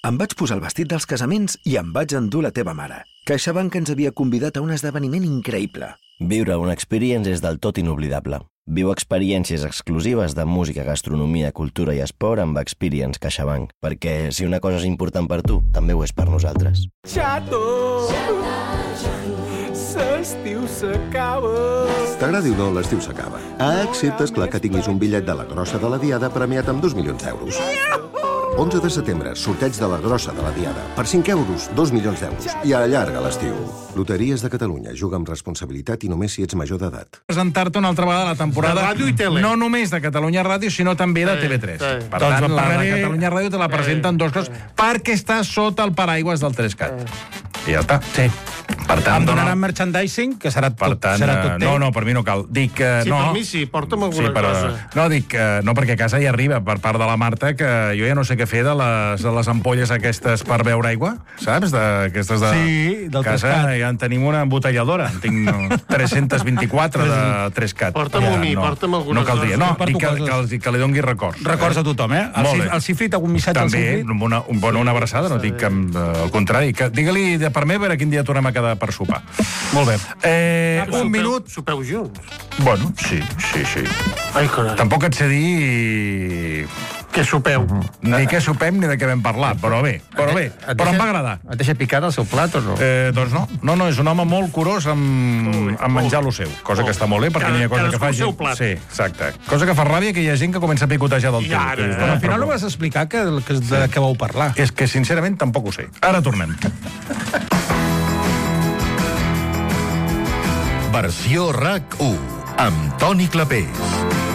Em vaig posar el vestit dels casaments i em vaig endur la teva mare. CaixaBank ens havia convidat a un esdeveniment increïble. Viure una experience és del tot inoblidable. Viu experiències exclusives de música, gastronomia, cultura i esport amb Experience CaixaBank. Perquè si una cosa és important per tu, també ho és per nosaltres. Xato! L'estiu s'acaba! T'agradi o no, l'estiu s'acaba. Excepte, esclar, que tinguis un bitllet de la Grossa de la Diada premiat amb 2 milions d'euros. 11 de setembre, sorteig de la Grossa de la Diada. Per 5 euros, 2 milions d'euros. I allarga l'estiu. Loteries de Catalunya. Juga amb responsabilitat i només si ets major d'edat. Presentar-te una altra vegada la temporada... De ràdio i tele. No només de Catalunya Ràdio, sinó també de TV3. Per tant, la de Catalunya Ràdio te la presenten dos coses, perquè està sota el paraigües del 3CAT. I ja està. Sí. Per tant, em donaran merchandising, que serà tot, serà tot teu. No, per mi no cal. Dic que Sí, no. per mi sí, porta'm alguna cosa. No, dic que no, perquè a casa ja arriba per part de la Marta, que jo ja no sé què fer de les ampolles aquestes per beure aigua, saps? Aquestes de Sí, del casa 3CAT. ja en tenim una embotelladora. En tinc 324 de 3CAT. Porta'm un mi, porta'm alguna No caldria. cosa. No, Porto dic que li doni records. Records a tothom, eh? Molt bé. El Cifrit, algun missatge al També, Cifrit? una abraçada, no dic que al contrari. Digue-li de per mi a veure quin dia tornem a quedar per sopar. Molt bé. Un minut... Sopeu junts? Bueno, sí. Ai, carai. Tampoc et sé dir Què sopeu? ni què sopem ni de què vam parlar, però bé. Però em va agradar. Et deixa picat el seu plat o no? Doncs no. No, és un home molt curós amb menjar lo seu, cosa que està molt bé, perquè no hi ha cosa que Cadascú el faci... seu plat. Sí, exacte. Cosa que fa ràbia que hi ha gent que comença a picotejar del I teu. ara? Però Al final no vas explicar de què vau parlar. És que, sincerament, tampoc ho sé. Ara tornem. Versió RAC 1, amb Toni Clapés.